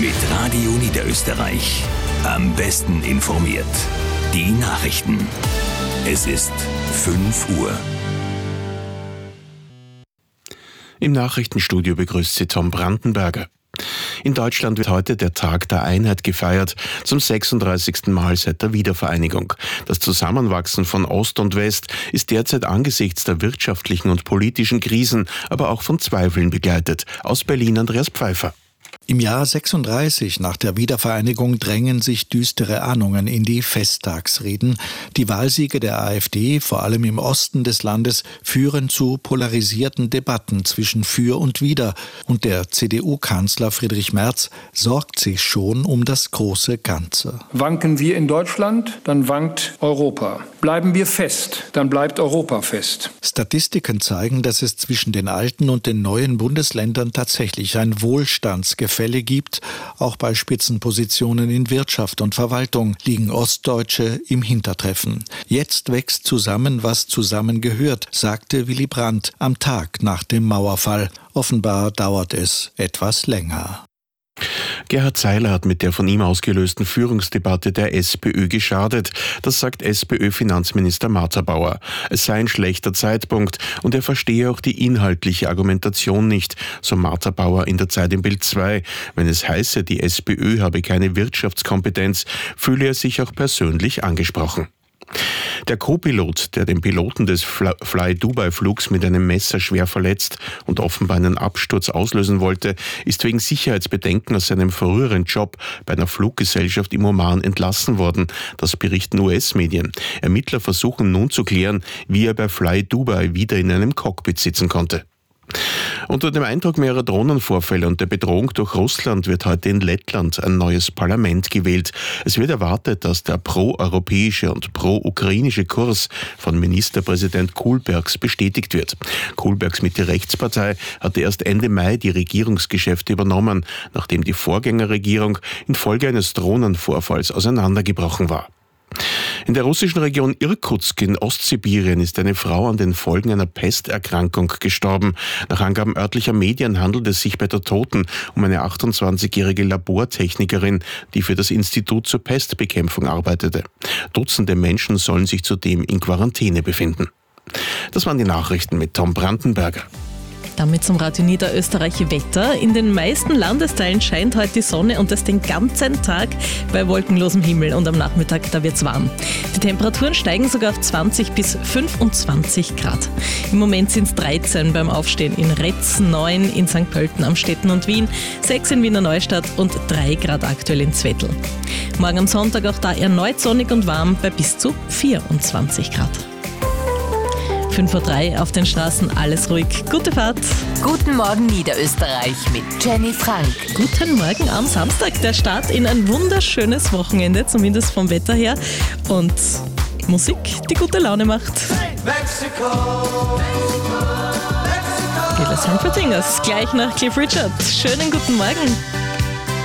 Mit Radio Niederösterreich. Am besten informiert. Die Nachrichten. Es ist 5 Uhr. Im Nachrichtenstudio begrüßt Sie Tom Brandenberger. In Deutschland wird heute der Tag der Einheit gefeiert, zum 36. Mal seit der Wiedervereinigung. Das Zusammenwachsen von Ost und West ist derzeit angesichts der wirtschaftlichen und politischen Krisen, aber auch von Zweifeln begleitet. Aus Berlin Andreas Pfeiffer. Im Jahr 36 nach der Wiedervereinigung drängen sich düstere Ahnungen in die Festtagsreden. Die Wahlsiege der AfD, vor allem im Osten des Landes, führen zu polarisierten Debatten zwischen Für und Wider. Und der CDU-Kanzler Friedrich Merz sorgt sich schon um das große Ganze. Wanken wir in Deutschland, dann wankt Europa. Bleiben wir fest, dann bleibt Europa fest. Statistiken zeigen, dass es zwischen den alten und den neuen Bundesländern tatsächlich ein Wohlstandsgefälle gibt. Auch bei Spitzenpositionen in Wirtschaft und Verwaltung liegen Ostdeutsche im Hintertreffen. Jetzt wächst zusammen, was zusammengehört, sagte Willy Brandt am Tag nach dem Mauerfall. Offenbar dauert es etwas länger. Gerhard Seiler hat mit der von ihm ausgelösten Führungsdebatte der SPÖ geschadet. Das sagt SPÖ-Finanzminister Martha Bauer. Es sei ein schlechter Zeitpunkt und er verstehe auch die inhaltliche Argumentation nicht, so Martha Bauer in der Zeit im Bild 2. Wenn es heiße, die SPÖ habe keine Wirtschaftskompetenz, fühle er sich auch persönlich angesprochen. Der Co-Pilot, der den Piloten des Fly-Dubai-Flugs mit einem Messer schwer verletzt und offenbar einen Absturz auslösen wollte, ist wegen Sicherheitsbedenken aus seinem früheren Job bei einer Fluggesellschaft im Oman entlassen worden. Das berichten US-Medien. Ermittler versuchen nun zu klären, wie er bei Fly-Dubai wieder in einem Cockpit sitzen konnte. Unter dem Eindruck mehrerer Drohnenvorfälle und der Bedrohung durch Russland wird heute in Lettland ein neues Parlament gewählt. Es wird erwartet, dass der pro-europäische und pro-ukrainische Kurs von Ministerpräsident Kulbergs bestätigt wird. Kulbergs Mitte-Rechtspartei hatte erst Ende Mai die Regierungsgeschäfte übernommen, nachdem die Vorgängerregierung infolge eines Drohnenvorfalls auseinandergebrochen war. In der russischen Region Irkutsk in Ostsibirien ist eine Frau an den Folgen einer Pesterkrankung gestorben. Nach Angaben örtlicher Medien handelt es sich bei der Toten um eine 28-jährige Labortechnikerin, die für das Institut zur Pestbekämpfung arbeitete. Dutzende Menschen sollen sich zudem in Quarantäne befinden. Das waren die Nachrichten mit Tom Brandenberger. Damit zum Radio Niederösterreich Wetter. In den meisten Landesteilen scheint heute die Sonne und das den ganzen Tag bei wolkenlosem Himmel und am Nachmittag, da wird's warm. Die Temperaturen steigen sogar auf 20 bis 25 Grad. Im Moment sind es 13 beim Aufstehen in Retz, 9 in St. Pölten, Amstetten und Wien, 6 in Wiener Neustadt und 3 Grad aktuell in Zwettl. Morgen am Sonntag auch da erneut sonnig und warm bei bis zu 24 Grad. 5:03 Uhr auf den Straßen, alles ruhig. Gute Fahrt. Guten Morgen Niederösterreich mit Jenny Frank. Guten Morgen am Samstag. Der Start in ein wunderschönes Wochenende, zumindest vom Wetter her. Und Musik, die gute Laune macht. Gilles Humperdinckers, gleich nach Cliff Richard. Schönen guten Morgen.